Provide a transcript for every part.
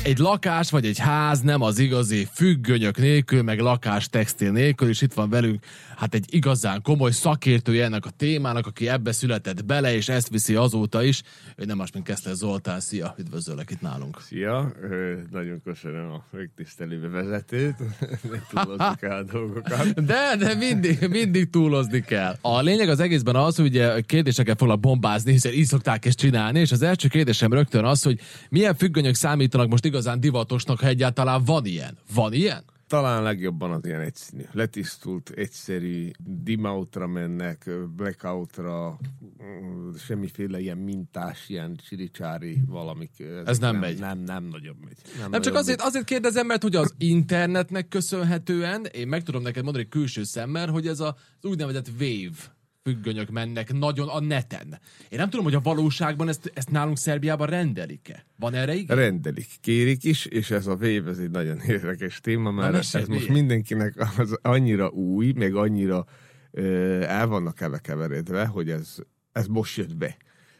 Egy lakás vagy egy ház nem az igazi függönyök nélkül, meg lakástextil nélkül, és itt van velünk hát egy igazán komoly szakértője ennek a témának, aki ebbe született bele, és ezt viszi azóta is. Ő nem más, mint Keszler Zoltán. Szia, üdvözöllek itt nálunk. Szia, nagyon köszönöm a megtisztelő bevezetőt, ne túlozni kell a dolgokat. De mindig túlozni kell. A lényeg az egészben az, hogy ugye kérdésekkel foglak bombázni, hiszen így szokták ezt csinálni, és az első kérdésem rögtön az, hogy milyen függönyök számítanak most igazán divatosnak, ha egyáltalán van ilyen? Van ilyen? Talán legjobban az ilyen egyszínű. Letisztult, egyszerű, dim-outra mennek, blackoutra, semmiféle ilyen mintás, ilyen csiricsári valamik. Ez nem megy. Nem nagyon megy. Nem csak azért kérdezem, mert hogy az internetnek köszönhetően, én meg tudom neked mondani külső szemmel, hogy ez az úgynevezett wave függönyök mennek nagyon a neten. Én nem tudom, hogy a valóságban ezt nálunk Szerbiában rendelik-e? Van erre igény? Rendelik, kérik is, és ez a wave, ez egy nagyon érdekes téma, mert ez most mindenkinek az annyira új, meg annyira el vannak keveredve, hogy ez most jött be.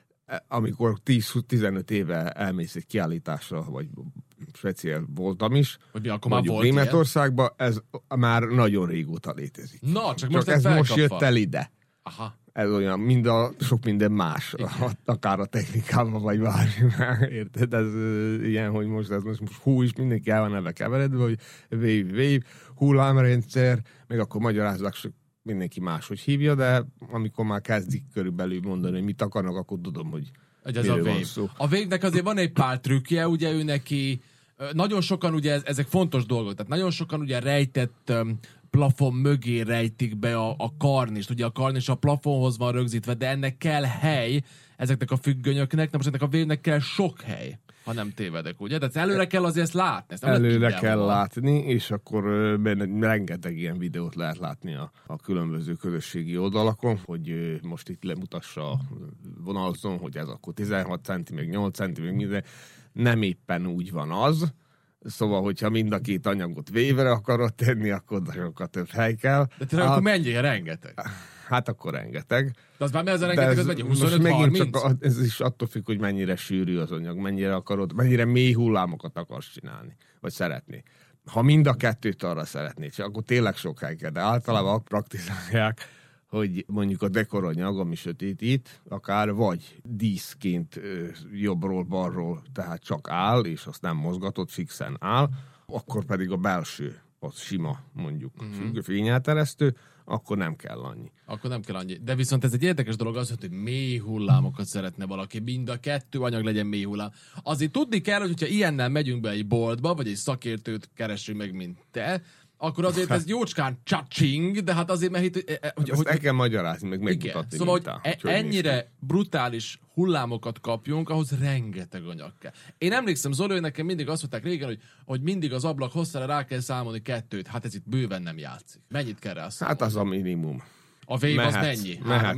Amikor 10-15 éve elmész egy kiállításra, vagy speciál voltam is, mondjuk Németországban, ez már nagyon régóta létezik. Na, csak most ez most jött el ide. Aha. Ez olyan, sok minden más, akár a technikában, vagy bármi. Érted? Ez ilyen, hogy most hú is mindenki el van ebbe keveredve, hogy wave, hullámrendszer, meg akkor magyarázzák, mindenki máshogy hívja, de amikor már kezdik körülbelül mondani, hogy mit akarnak, akkor tudom, hogy ez a wave. A wave-nek azért van egy pár trükkje, ugye ő neki, nagyon sokan ugye ezek fontos dolgok, tehát nagyon sokan ugye rejtett plafon mögé rejtik be a karnist. Ugye a karnis a plafonhoz van rögzítve, de ennek kell hely ezeknek a függönyöknek, de most ennek a wave-nek kell sok hely, ha nem tévedek, ugye? Tehát előre kell azért ezt látni. Előre kell látni, és akkor rengeteg ilyen videót lehet látni a különböző közösségi oldalakon, hogy most itt lemutassa vonalzón, hogy ez akkor 16 centi, meg 8 centi, meg minden. Nem éppen úgy van az. Szóval, hogyha mind a két anyagot wave-re akarod tenni, akkor sokkal több hely kell. De tényleg akkor mennyire rengeteg? Hát akkor rengeteg. De az már ez a rengeteg, az mennyi? 25-30? Ez is attól függ, hogy mennyire sűrű az anyag, mennyire mély hullámokat akarsz csinálni, vagy szeretni. Ha mind a kettőt arra szeretnéd, akkor tényleg sok hely kell, de általában praktizálják, hogy mondjuk a dekoranyag, ami sötétít, akár vagy díszként jobbról-balról, tehát csak áll, és azt nem mozgatod, fixen áll, akkor pedig a belső, az sima, mondjuk fényelteresztő, akkor nem kell annyi. Akkor nem kell annyi. De viszont ez egy érdekes dolog az, hogy mély hullámokat szeretne valaki, mind a kettő anyag legyen mély hullám. Azért tudni kell, hogy hogyha ilyennel megyünk be egy boltba, vagy egy szakértőt keresünk meg, mint te, akkor azért ez jócskán csacsing, de hát azért, mert hogy el kell magyarázni, meg megmutatni. Szóval, hogy ennyire brutális hullámokat kapjunk, ahhoz rengeteg anyag kell. Én emlékszem, Zoli, nekem mindig azt mondták régen, hogy mindig az ablak hosszára rá kell számolni 2, hát ez itt bőven nem játszik. Mennyit kell rá számolni? Hát az a minimum. A wave az mennyi? Mehet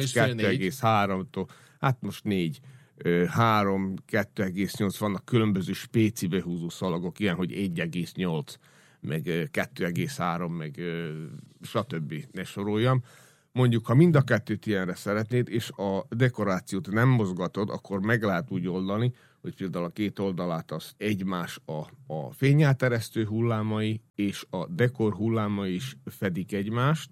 2,3-tól, hát most 4. 3, 2,8 vannak különböző spéci behúzó szalagok, ilyen, hogy 1,8 meg 2,3, meg stb. Ne soroljam. Mondjuk, ha mind a kettőt ilyenre szeretnéd, és a dekorációt nem mozgatod, akkor meg lehet úgy oldani, hogy például a két oldalát az egymás a fényáteresztő hullámai, és a dekor hullámai is fedik egymást,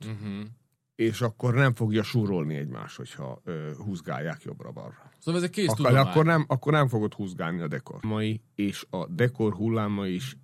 és akkor nem fogja súrolni egymást, hogyha húzgálják jobbra-balra. Szóval ez egy kész tudomány. Akkor nem fogod húzgálni a dekor. És a dekor hullámai is